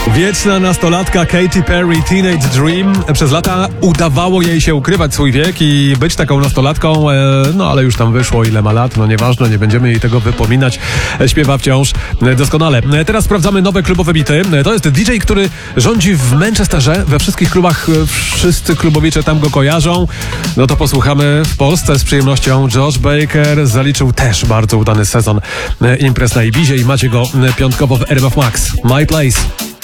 Wieczna nastolatka Katy Perry, Teenage Dream. Przez lata udawało jej się ukrywać swój wiek i być taką nastolatką, no ale już tam wyszło, ile ma lat, no nieważne, nie będziemy jej tego wypominać. Śpiewa wciąż doskonale. Teraz sprawdzamy nowe klubowe bity. To jest DJ, który rządzi w Manchesterze. We wszystkich klubach wszyscy klubowicze tam go kojarzą. No to posłuchamy w Polsce z przyjemnością. Josh Baker zaliczył też bardzo udany sezon imprez na Ibizie i macie go piątkowo w RMF Max. My Place.